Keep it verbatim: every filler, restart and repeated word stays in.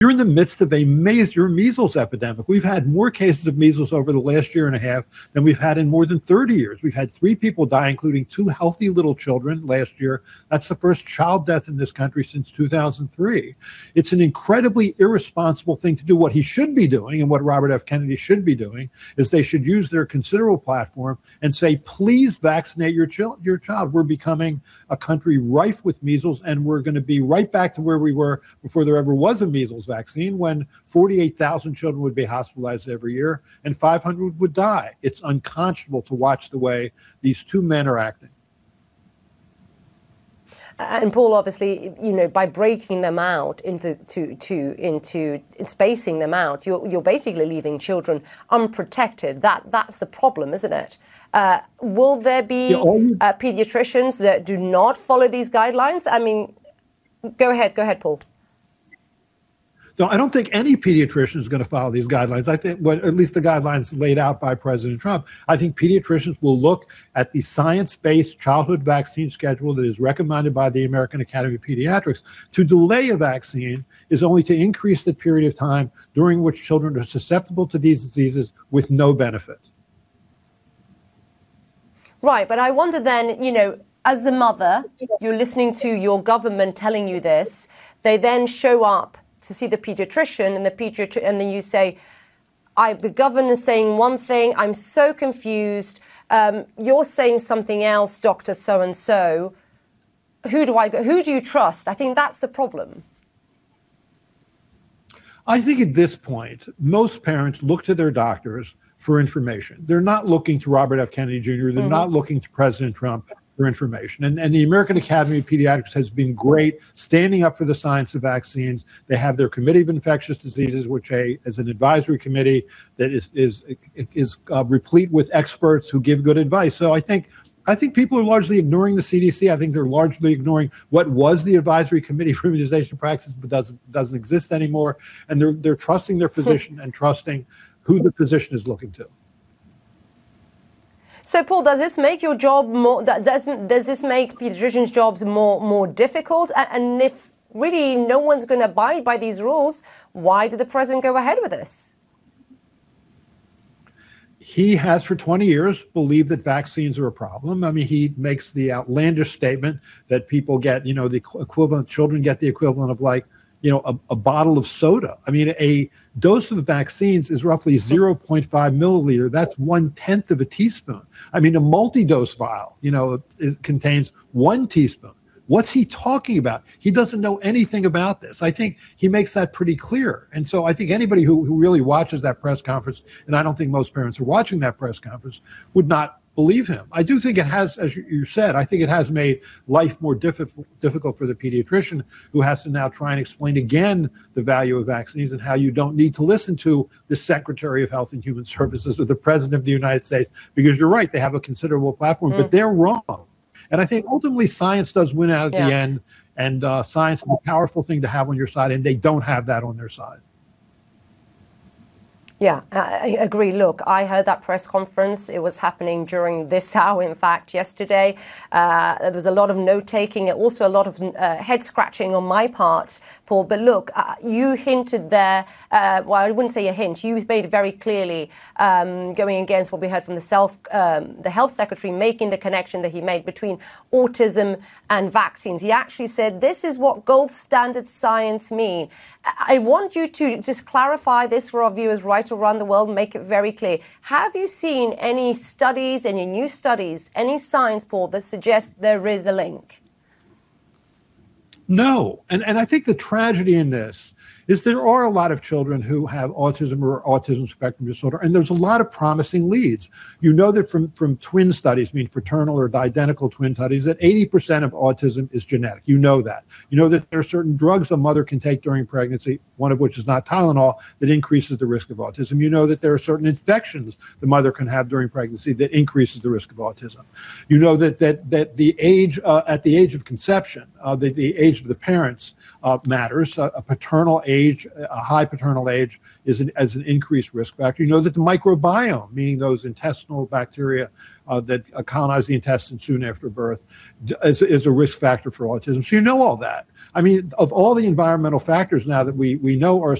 You're in the midst of a major measles epidemic. We've had more cases of measles over the last year and a half than we've had in more than thirty years. We've had three people die, including two healthy little children last year. That's the first child death in this country since two thousand three. It's an incredibly irresponsible thing to do. What he should be doing, and what Robert F. Kennedy should be doing, is they should use their considerable platform and say, please vaccinate your, chil- your child. We're becoming a country rife with measles, and we're going to be right back to where we were before there ever was a measles vaccine, when forty-eight thousand children would be hospitalized every year and five hundred would die. It's unconscionable to watch the way these two men are acting. And Paul, obviously, you know, by breaking them out into to, to into spacing them out, you're you're basically leaving children unprotected. That that's the problem, isn't it? Uh, will there be yeah, you- uh, pediatricians that do not follow these guidelines? I mean, go ahead, go ahead, Paul. No, I don't think any pediatrician is going to follow these guidelines. I think, well, at least the guidelines laid out by President Trump. I think pediatricians will look at the science-based childhood vaccine schedule that is recommended by the American Academy of Pediatrics. To delay a vaccine is only to increase the period of time during which children are susceptible to these diseases with no benefit. Right, but I wonder then, you know, as a mother, you're listening to your government telling you this, they then show up to see the pediatrician, and the pediatrician, and then you say, I, the governor's saying one thing, I'm so confused, um, you're saying something else, Doctor So-and-so. Who do I go, who do you trust? I think that's the problem. I think at this point, most parents look to their doctors for information. They're not looking to Robert F. Kennedy Junior They're mm-hmm. not looking to President Trump for information. And, and the American Academy of Pediatrics has been great standing up for the science of vaccines. They have their Committee of Infectious Diseases, which a, is an advisory committee that is, is, is uh, replete with experts who give good advice. So I think I think people are largely ignoring the C D C. I think they're largely ignoring what was the Advisory Committee for Immunization Practices, but doesn't doesn't exist anymore. And they're they're trusting their physician and trusting who the physician is looking to. So, Paul, does this make your job more? Does does this make pediatricians' jobs more more difficult? And if really no one's going to abide by these rules, why did the president go ahead with this? He has for twenty years believed that vaccines are a problem. I mean, he makes the outlandish statement that people get, you know, the equivalent, children get the equivalent of like, you know, a, a bottle of soda. I mean, a dose of vaccines is roughly zero point five milliliter. That's one tenth of a teaspoon. I mean, a multi-dose vial, you know, it contains one teaspoon. What's he talking about? He doesn't know anything about this. I think he makes that pretty clear. And so I think anybody who, who really watches that press conference, and I don't think most parents are watching that press conference, would not believe him. I do think it has, as you said, I think it has made life more difficult difficult for the pediatrician, who has to now try and explain again the value of vaccines and how you don't need to listen to the Secretary of Health and Human Services or the President of the United States, because you're right, they have a considerable platform, mm. but they're wrong. And I think ultimately science does win out at yeah. the end, and uh, science is a powerful thing to have on your side, and they don't have that on their side. Yeah, I agree. Look, I heard that press conference. It was happening during this hour, in fact, yesterday. Uh, there was a lot of note-taking, also a lot of uh, head-scratching on my part, Paul. But look, uh, you hinted there, uh, well, I wouldn't say a hint. You made it very clearly, um, going against what we heard from the, self, um, the health secretary, making the connection that he made between autism and vaccines. He actually said, this is what gold standard science mean. I want you to just clarify this for our viewers right around the world, make it very clear. Have you seen any studies, any new studies, any science, Paul, that suggest there is a link? No. And, and I think the tragedy in this is there are a lot of children who have autism or autism spectrum disorder, and there's a lot of promising leads. You know that from, from twin studies, I mean fraternal or identical twin studies, that eighty percent of autism is genetic. You know that. You know that there are certain drugs a mother can take during pregnancy, one of which is not Tylenol, that increases the risk of autism. You know that there are certain infections the mother can have during pregnancy that increases the risk of autism. You know that that that the age, uh, at the age of conception, uh, the, the age of the parents uh, matters. Uh, a paternal age, a high paternal age, is an, as an increased risk factor. You know that the microbiome, meaning those intestinal bacteria uh, that uh, colonize the intestine soon after birth is, is a risk factor for autism. So you know all that. I mean, of all the environmental factors now that we, we know are